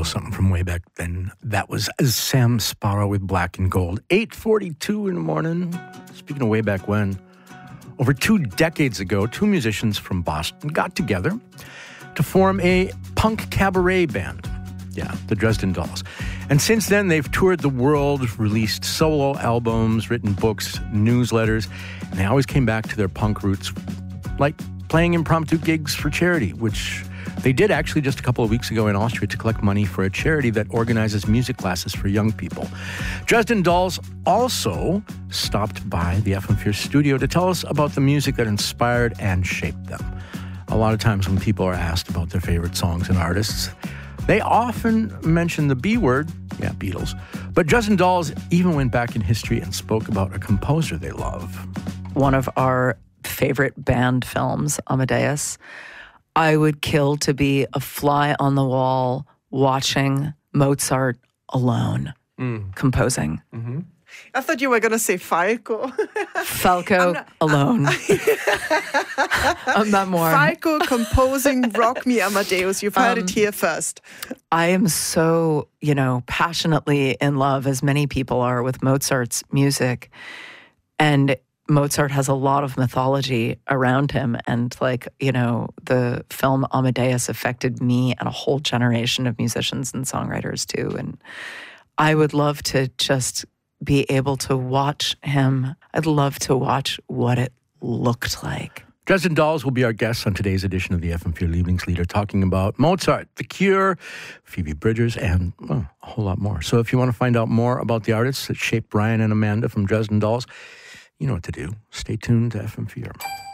something from way back then. That was Sam Sparrow with Black and Gold. 8:42 in the morning. Speaking of way back when, over 2 decades ago, 2 musicians from Boston got together to form a punk cabaret band. Yeah, the Dresden Dolls. And since then, they've toured the world, released solo albums, written books, newsletters, and they always came back to their punk roots, like playing impromptu gigs for charity, which they did actually just a couple of weeks ago in Austria to collect money for a charity that organizes music classes for young people. Dresden Dolls also stopped by the FM4 studio to tell us about the music that inspired and shaped them. A lot of times when people are asked about their favorite songs and artists, they often mention the B word, yeah, Beatles. But Dresden Dolls even went back in history and spoke about a composer they love. One of our favorite band films, Amadeus. I would kill to be a fly on the wall watching Mozart alone composing. Mm-hmm. I thought you were going to say Falco. Falco alone. I'm not more. Falco composing Rock Me Amadeus. You've heard it here first. I am so, passionately in love, as many people are, with Mozart's music. And Mozart has a lot of mythology around him. And the film Amadeus affected me and a whole generation of musicians and songwriters too. And I would love to just be able to watch him. I'd love to watch what it looked like. Dresden Dolls will be our guests on today's edition of the FM4 Lieblingslieder, talking about Mozart, The Cure, Phoebe Bridgers, and a whole lot more. So if you want to find out more about the artists that shaped Brian and Amanda from Dresden Dolls, you know what to do. Stay tuned to FM4.